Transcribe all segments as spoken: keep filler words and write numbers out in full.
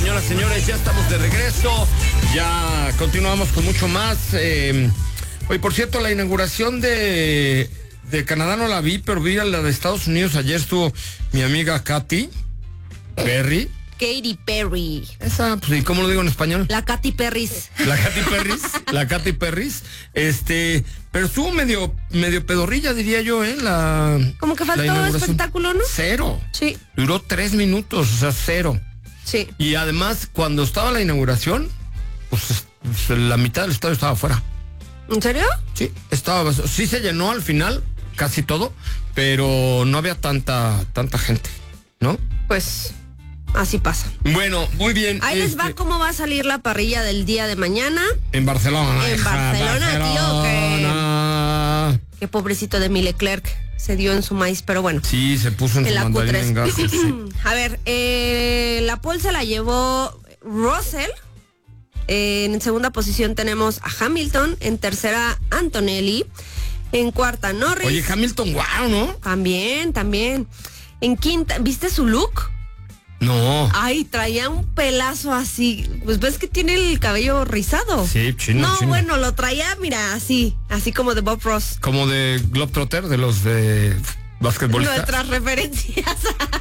señoras, señores, ya estamos de regreso. Ya continuamos con mucho más. Eh, hoy, por cierto, la inauguración de, de Canadá no la vi, pero vi a la de Estados Unidos. Ayer estuvo mi amiga Katy Perry. Katy Perry. Esa, pues, ¿y cómo lo digo en español? La Katy Perrys. La Katy Perrys. La Katy Perrys. Este, pero estuvo medio, medio pedorrilla, diría yo, ¿eh? La. Como que faltó espectáculo, ¿no? Cero. Sí. Duró tres minutos, o sea, cero. Sí. Y además, cuando estaba la inauguración, pues la mitad del estadio estaba afuera. ¿En serio? Sí, estaba, sí se llenó al final, casi todo, pero no había tanta, tanta gente, ¿no? Pues así pasa. Bueno, muy bien. Ahí este... les va cómo va a salir la parrilla del día de mañana. En Barcelona. En Barcelona, Barcelona. tío, que... Qué pobrecito de mi Leclerc. Se dio en su maíz, pero bueno. Sí, se puso en, en su la mandarín en gajo, sí. A ver, eh, la pole se la llevó Russell. Eh, en segunda posición tenemos a Hamilton. En tercera, Antonelli. En cuarta, Norris. Oye, Hamilton, wow, ¿no? También, también. En quinta, ¿viste su look? No. Ay, traía un pelazo así. Pues ves que tiene el cabello rizado. Sí, chino, No, chino. bueno, lo traía, mira, así. Así como de Bob Ross. Como de Globetrotter, de los de basquetbolistas. Nuestras referencias.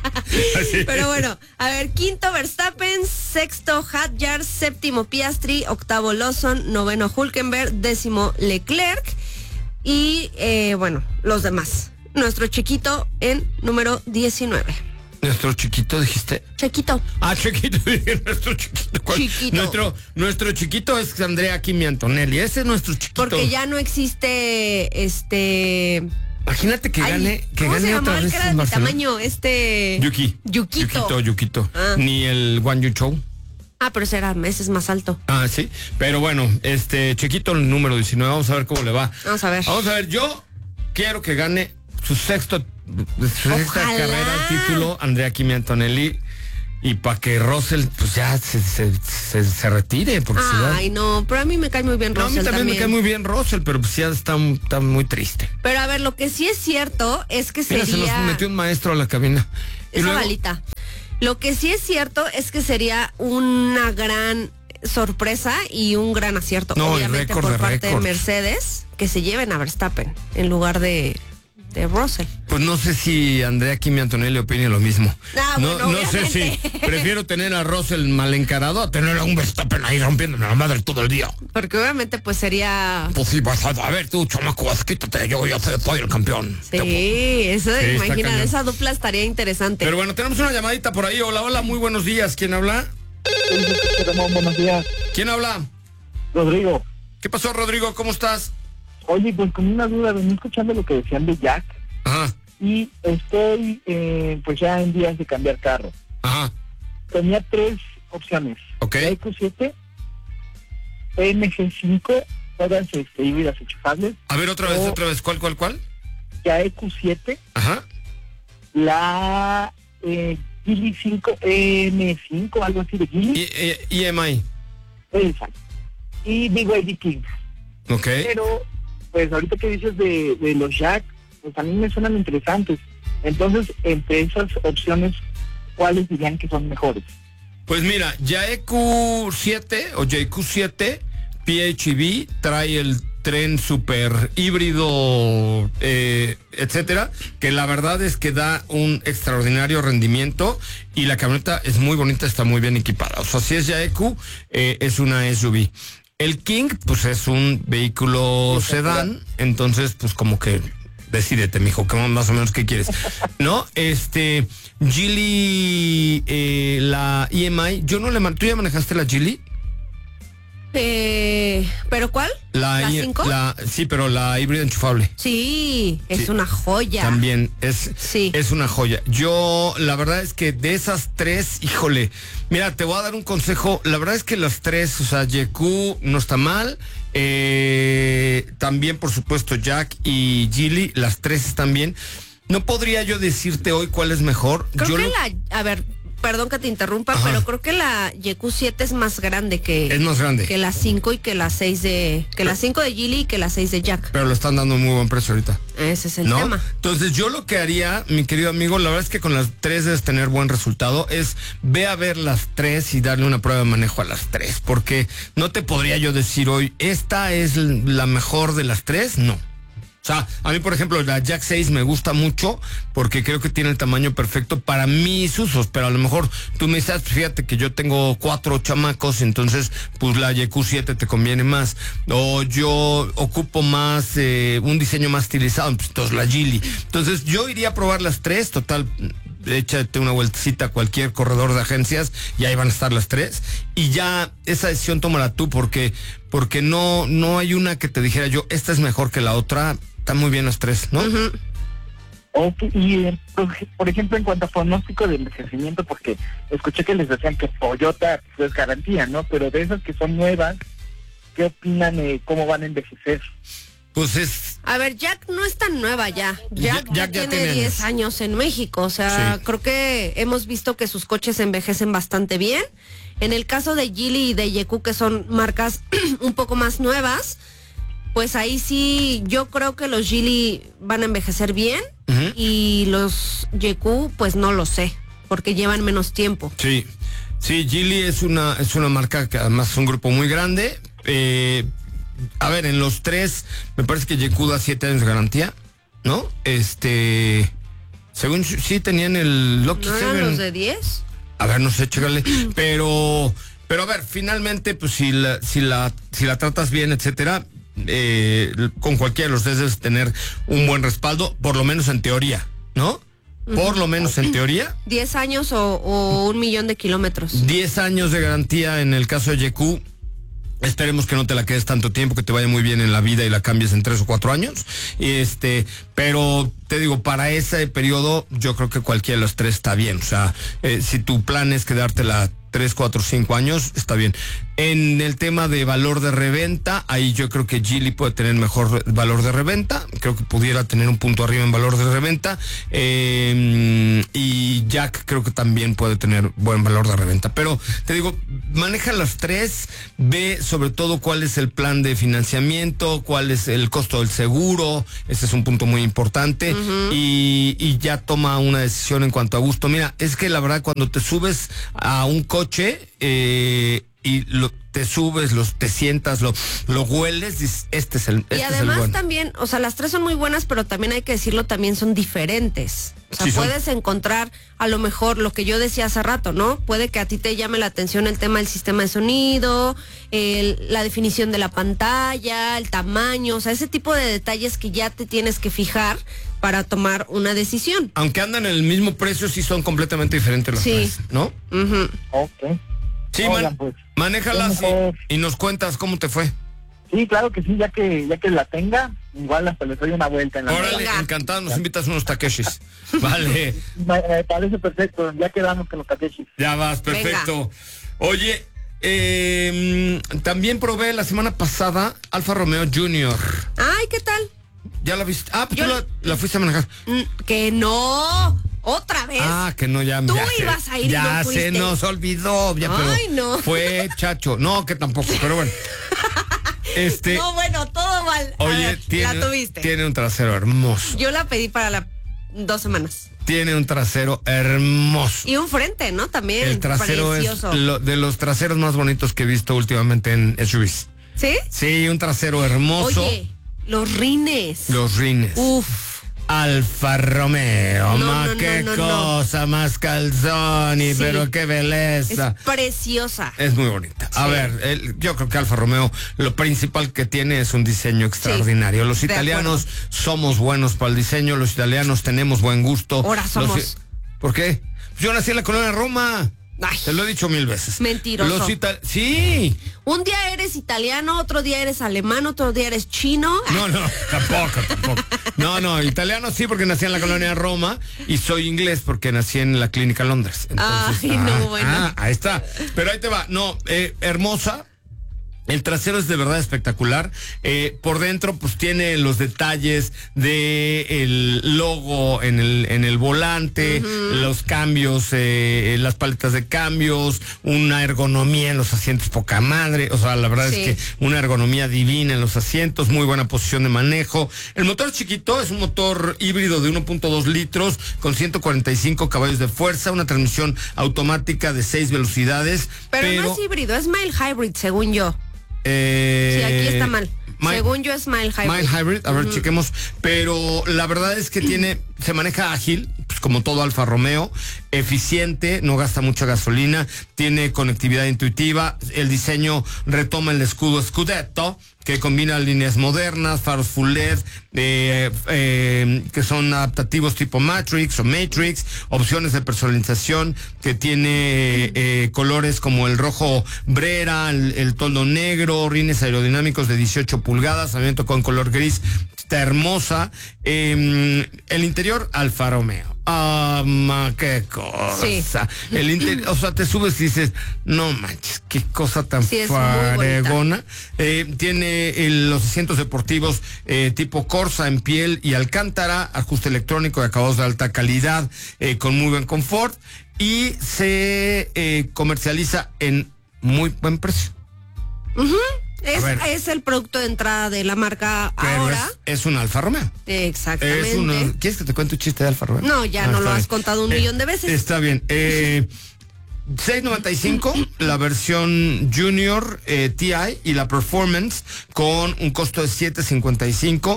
Sí. Pero bueno, a ver, quinto Verstappen, sexto Hadjar, séptimo Piastri, octavo Lawson, noveno Hülkenberg, décimo Leclerc y eh, bueno, los demás. Nuestro chiquito en número diecinueve. Nuestro chiquito, dijiste. Chiquito. Ah, chiquito, dije nuestro chiquito. ¿Cuál? Chiquito. Nuestro, nuestro chiquito es Andrea Kimi Antonelli. Ese es nuestro chiquito. Porque ya no existe este. Imagínate que Ay, gane, que ¿cómo gane se llamaba otra el vez que era en de mi Barcelona? tamaño? Este. Yuki. Yukito. Yukito, Yukito. Ah. Ni el Guan Yu Chou. Ah, pero ese era meses más alto. Ah, sí. Pero bueno, este chiquito, el número diecinueve. Vamos a ver cómo le va. Vamos a ver. Vamos a ver, yo quiero que gane su sexto, su sexta carrera, título, Andrea Kimi Antonelli. Y para que Russell, pues ya se, se, se, se retire. Porque Ay, si no, pero a mí me cae muy bien no, Russell. a mí también, también me cae muy bien Russell, pero pues ya está, está muy triste. Pero a ver, lo que sí es cierto es que Mira, sería... se nos metió un maestro a la cabina. Y Esa luego... balita. Lo que sí es cierto es que sería una gran sorpresa y un gran acierto, no, obviamente, por parte de Mercedes, que se lleven a Verstappen en lugar de... de Russell. Pues no sé si Andrea Kimi Antonelli opine lo mismo. Ah, no bueno, no sé si prefiero tener a Russell mal encarado a tener a un Verstappen ahí rompiéndome la madre todo el día. Porque obviamente pues sería... Pues sí, vas a, a ver tú, chamaco, quítate, yo ya soy el campeón. Sí, eso, Sí, imagina, esa dupla estaría interesante. Pero bueno, tenemos una llamadita por ahí. Hola, hola, muy buenos días. ¿Quién habla? Buenos días. ¿Quién habla? Rodrigo. ¿Qué pasó, Rodrigo? ¿Cómo estás? Oye, pues con una duda, venía escuchando lo que decían de Jack. Ajá. Y estoy, eh, pues ya en días de cambiar carro. Ajá. Tenía tres opciones. Ok. La E Q siete, M G cinco, todas este, híbridas enchufables. A ver, otra vez, o otra vez. ¿Cuál, cuál, cuál? La E Q siete, Ajá. la eh, Geely cinco, E M cinco, algo así de Geely. Y, eh, E M I. Exacto. Y B Y D King. Ok. Pero, pues ahorita que dices de, de los Jack, pues a mí me suenan interesantes. Entonces, entre esas opciones, ¿cuáles dirían que son mejores? Pues mira, ya E Q siete o J Q siete P H E V trae el tren super híbrido, eh, etcétera, que la verdad es que da un extraordinario rendimiento y la camioneta es muy bonita, está muy bien equipada. O sea, si es ya E Q, eh, es una S U V. El King, pues es un vehículo sedán, entonces, pues como que decídete, mijo, que más o menos qué quieres. ¿No? Este, Geely, eh, la E M I, yo no le man... ¿Tú ya manejaste la Geely? Eh, ¿pero cuál? La ¿La I- cinco? la- sí, pero la híbrida enchufable. Sí, es Sí. una joya. También es, Sí. es una joya. Yo, la verdad es que de esas tres, híjole, mira, te voy a dar un consejo. La verdad es que las tres, o sea, Y Q no está mal. Eh, también, por supuesto, Jack y Geely, las tres están bien. No podría yo decirte hoy cuál es mejor. Creo yo que lo- la, a ver, perdón que te interrumpa, Ajá. pero creo que la Y Q siete es más grande que, Es más grande. que la cinco y que la seis de, que la cinco de Geely y que la seis de Jack. Pero lo están dando muy buen precio ahorita. Ese es el ¿No? tema. Entonces yo lo que haría, mi querido amigo, la verdad es que con las tres debes tener buen resultado, es ve a ver las tres y darle una prueba de manejo a las tres, porque no te podría yo decir hoy, esta es la mejor de las tres, no. O sea, a mí, por ejemplo, la Jack seis me gusta mucho porque creo que tiene el tamaño perfecto para mis usos, pero a lo mejor tú me dices, fíjate que yo tengo cuatro chamacos, entonces pues la Y Q siete te conviene más. O yo ocupo más, eh, un diseño más estilizado, pues entonces la Geely. Entonces yo iría a probar las tres, total, échate una vueltecita a cualquier corredor de agencias y ahí van a estar las tres. Y ya esa decisión tómala tú porque, porque no, no hay una que te dijera yo, esta es mejor que la otra. Están muy bien las tres, ¿no? Uh-huh. Ok, y eh, por ejemplo, en cuanto a pronóstico de envejecimiento, porque escuché que les decían que Toyota pues, es garantía, ¿no? Pero de esas que son nuevas, ¿qué opinan de cómo van a envejecer? Pues es... A ver, Jack no es tan nueva ya. Jack, Jack ya ya tiene tiene diez años en México. O sea, Sí. creo que hemos visto que sus coches envejecen bastante bien. En el caso de Geely y de Y Q, que son marcas un poco más nuevas, pues ahí sí, yo creo que los Geely van a envejecer bien. Ujú. Y los Y Q, pues no lo sé, porque llevan menos tiempo. Sí, sí, Geely es una, es una marca que además es un grupo muy grande. Eh, a ver, en los tres, me parece que Y Q da siete años de garantía, ¿no? Este, según sí tenían el Lucky ¿No eran Seven. los de diez? A ver, no sé, chécale, pero, pero a ver, finalmente, pues si la, si la, si la tratas bien, etcétera, eh, con cualquiera de los tres debes tener un buen respaldo, por lo menos en teoría, ¿no? Por lo menos en teoría. diez años o, o un millón de kilómetros. diez años de garantía en el caso de Y Q. Esperemos que no te la quedes tanto tiempo, que te vaya muy bien en la vida y la cambies en tres o cuatro años. Y este, pero te digo, para ese periodo, yo creo que cualquiera de las tres está bien. O sea, eh, si tu plan es quedártela tres, cuatro, cinco años, está bien. En el tema de valor de reventa, ahí yo creo que Geely puede tener mejor valor de reventa. Creo que pudiera tener un punto arriba en valor de reventa. Eh, y Jack creo que también puede tener buen valor de reventa. Pero te digo, maneja las tres, ve sobre todo cuál es el plan de financiamiento, cuál es el costo del seguro. Ese es un punto muy importante. Uh-huh. y, y ya toma una decisión en cuanto a gusto. Mira, es que la verdad cuando te subes a un coche eh, y lo, te subes, los, te sientas, lo, lo hueles, dices, este es el este Y es el además bueno. también, o sea, las tres son muy buenas, pero también hay que decirlo, también son diferentes. O sea, Sí, son. puedes encontrar a lo mejor lo que yo decía hace rato, ¿no? Puede que a ti te llame la atención el tema del sistema de sonido, el, la definición de la pantalla, el tamaño, o sea, ese tipo de detalles que ya te tienes que fijar para tomar una decisión. Aunque andan en el mismo precio, sí son completamente diferentes las Sí. tres, ¿no? Uh-huh. Ok. Sí, Oigan, man, pues, manéjalas mejor- y, y nos cuentas cómo te fue. Sí, claro que sí, ya que ya que la tenga, igual hasta le doy una vuelta en la Órale, Venga. encantado, nos invitas unos Takeshis. Vale, Me, me parece perfecto, ya quedamos con los Takeshis. ya vas, perfecto. Oye, eh, también probé la semana pasada Alfa Romeo Junior. Ay, ¿qué tal? ¿Ya la viste? Ah, pues Yo- tú la, la fuiste a manejar. Mm, que no, otra vez. Ah, que no, ya. Tú ya se- ibas a ir y Ya no se fuiste. nos olvidó. Ya, Ay, pero no. Fue chacho. No, que tampoco, pero bueno. Este. No, bueno, todo mal. A Oye, ver, tiene, la tuviste. tiene un trasero hermoso. Yo la pedí para las dos semanas. Tiene un trasero hermoso. Y un frente, ¿no? También. El trasero precioso. es lo, de los traseros más bonitos que he visto últimamente en S U Vs. ¿Sí? Sí, un trasero hermoso. Oye, los rines. Los rines. Uf. Alfa Romeo, No, ma no, qué no, no, cosa, más calzoni, Sí. pero qué belleza. Es preciosa. Es muy bonita. A Sí. ver, el- yo creo que Alfa Romeo lo principal que tiene es un diseño extraordinario. Los de italianos somos buenos para el diseño, los italianos tenemos buen gusto. Ahora Los somos. i- ¿Por qué? Yo nací en la colonia Roma. Ay, Te lo he dicho mil veces. Mentiroso. Los ita- sí. un día eres italiano, otro día eres alemán, otro día eres chino. No, no, tampoco, tampoco. No, no, italiano sí porque nací en la colonia Roma y soy inglés porque nací en la clínica Londres. Entonces, Ay, no, bueno. ah, ahí está. Pero ahí te va. No, eh, hermosa. El trasero es de verdad espectacular. Eh, por dentro, pues tiene los detalles de el logo en el en el volante, uh-huh. los cambios, eh, las paletas de cambios, una ergonomía en los asientos poca madre. O sea, la verdad sí. es que una ergonomía divina en los asientos, muy buena posición de manejo. El motor chiquito es un motor híbrido de uno punto dos litros con ciento cuarenta y cinco caballos de fuerza, una transmisión automática de seis velocidades. Pero, pero no es híbrido, es mild hybrid, según yo. Eh, sí, aquí está mal. My, Según yo es mild hybrid. Mild hybrid, a ver, uh-huh. chequemos. Pero la verdad es que tiene, se maneja ágil, pues como todo Alfa Romeo, eficiente, no gasta mucha gasolina, tiene conectividad intuitiva, el diseño retoma el escudo Scudetto, que combina líneas modernas, faros full L E D, eh, eh, que son adaptativos tipo Matrix o Matrix, opciones de personalización, que tiene eh, colores como el rojo brera, el, el tono negro, rines aerodinámicos de dieciocho pulgadas, también con color gris, está hermosa. Eh, el interior, Alfa Romeo. Ah, ma, qué cosa. Sí. El interior, o sea, te subes y dices, no manches, qué cosa tan sí, faregona. Eh, tiene el, los asientos deportivos eh, tipo Corsa en piel y alcántara, ajuste electrónico de acabados de alta calidad, eh, con muy buen confort, y se eh, comercializa en muy buen precio. Uh-huh. Es, es el producto de entrada de la marca Pero ahora. Es, es un Alfa Romeo. Exactamente. Es una, ¿quieres que te cuente un chiste de Alfa Romeo? No, ya ah, no lo has bien. contado un eh, millón de veces. Está bien. Eh, seis noventa y cinco la versión Junior eh, T I y la Performance con un costo de siete cincuenta y cinco,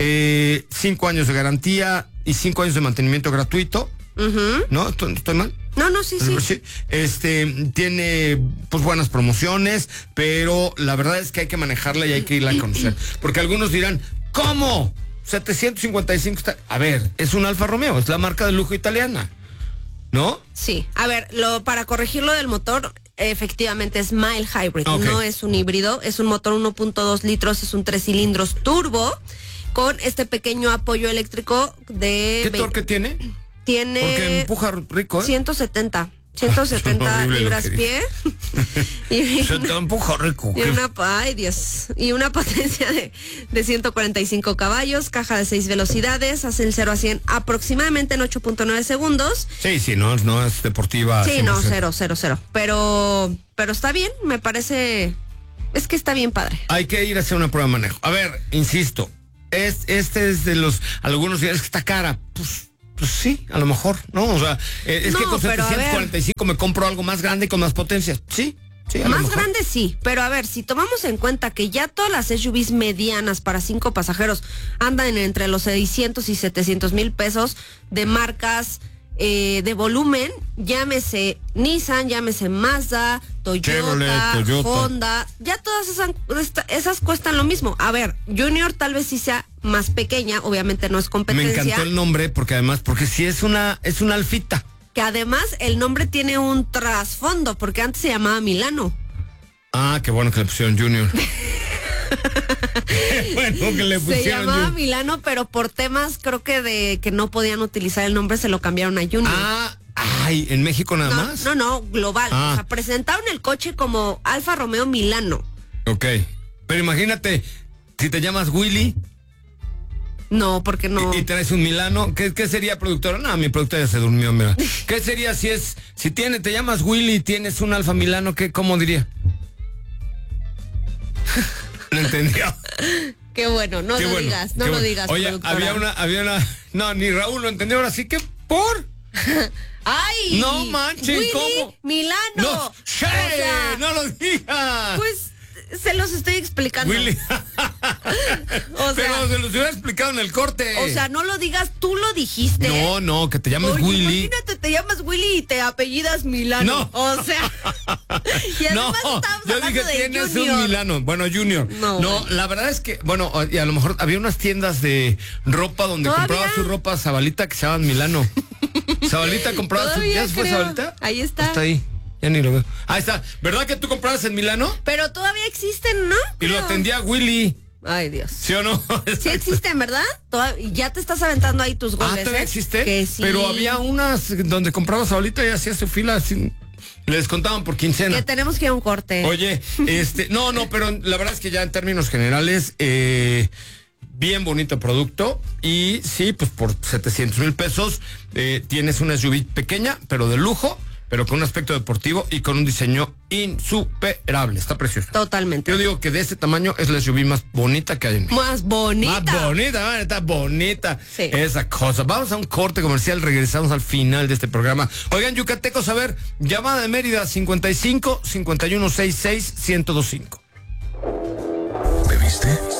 eh, cinco años de garantía y cinco años de mantenimiento gratuito. Uh-huh. ¿No? ¿Estoy, estoy mal? No, no, sí, sí. sí. Este, tiene pues buenas promociones, pero la verdad es que hay que manejarla y hay que irla a conocer. Porque algunos dirán, ¿cómo? setecientos cincuenta y cinco está... A ver, es un Alfa Romeo, es la marca de lujo italiana, ¿no? Sí, a ver, lo para corregirlo del motor, efectivamente es mild hybrid, okay. no es un híbrido, es un motor uno punto dos litros, es un tres cilindros turbo, con este pequeño apoyo eléctrico de... ¿Qué torque tiene? Tiene... Porque empuja rico, ¿eh? ciento setenta. ciento setenta libras pie. Y se te empuja rico. Y una, ay Dios. Y una potencia de, de ciento cuarenta y cinco caballos, caja de seis velocidades, hace el cero a cien aproximadamente en ocho punto nueve segundos. Sí, sí, no, no es deportiva. Sí, cien por ciento. no, cero, cero, cero. Pero, pero está bien, me parece... Es que está bien padre. Hay que ir a hacer una prueba de manejo. A ver, insisto, es, este es de los... Algunos días que está cara, pues... Pues sí, a lo mejor, ¿no? O sea, eh, es no, que con setecientos cuarenta y cinco me compro algo más grande y con más potencia. Sí, sí, a Más lo mejor. grande sí, pero a ver, si tomamos en cuenta que ya todas las S U Vs medianas para cinco pasajeros andan entre los seiscientos y setecientos mil pesos de marcas eh, de volumen, llámese Nissan, llámese Mazda, Toyota, Chevrolet, Toyota, Honda, ya todas esas, esas cuestan lo mismo. A ver, Junior tal vez sí sea más pequeña, obviamente no es competencia. Me encantó el nombre porque además, porque sí es una, es una alfita. Que además el nombre tiene un trasfondo, porque antes se llamaba Milano. Ah, qué bueno que le pusieron Junior. Bueno, que le pusieron se llamaba Junior. Milano, pero por temas creo que de que no podían utilizar el nombre se lo cambiaron a Junior. Ah, ay, ¿en México nada no, más? No, no, global. Ah. O sea, presentaron el coche como Alfa Romeo Milano. Ok, pero imagínate, si te llamas Willy... No, porque no. Y, y traes un Milano, ¿qué, qué sería, productora? No, mi productora ya se durmió, mira. ¿Qué sería si es, si tiene, te llamas Willy y tienes un Alfa Milano, qué, cómo diría? No entendió. Qué bueno, no qué lo bueno, digas, no lo bueno. digas. Oye, productora. había una, había una, no, ni Raúl lo entendió, ahora sí que, ¿por? ¡Ay! No manches, Willy ¿cómo? Milano. No, ¡che! O sea, no lo digas. Pues se los estoy explicando. Willy. O sea, pero se los hubiera explicado en el corte. O sea, no lo digas, tú lo dijiste. No, no, que te llames Oye, Willy. Imagínate, te llamas Willy y te apellidas Milano. No. O sea. Y además no, estamos yo hablando dije, de tienes Junior. un Milano. Bueno, Junior. No, no bueno. La verdad es que, bueno, y a lo mejor había unas tiendas de ropa donde ¿Todavía? compraba su ropa Zabalita que se llaman Milano. Zabalita compraba su... ¿Ya se fue creo. Zabalita? Ahí está. Está ahí. Ya ni lo veo. Ahí está. ¿Verdad que tú comprabas en Milano? Pero todavía existen, ¿no? Y lo Creo. atendía Willy. Ay, Dios. ¿Sí o no? Sí existen, ¿verdad? Toda- y ya te estás aventando ahí tus goles. Ah, ¿todavía ¿eh? existe? Que sí. Pero había unas donde comprabas Zabalita y hacía su fila sin, les contaban por quincena. Que tenemos que ir a un corte. Oye, este, no, no, pero la verdad es que ya en términos generales, eh, bien bonito producto. Y sí, pues por setecientos mil pesos eh, tienes una S U V pequeña, pero de lujo, pero con un aspecto deportivo y con un diseño insuperable. Está precioso. Totalmente. Yo digo que de ese tamaño es la S U V más bonita que hay en México. Más bonita. Más bonita, man, está bonita Sí. esa cosa. Vamos a un corte comercial, regresamos al final de este programa. Oigan, yucatecos, a ver, llamada de Mérida cincuenta y cinco, cincuenta y uno sesenta y seis, ciento veinticinco. ¿Me viste?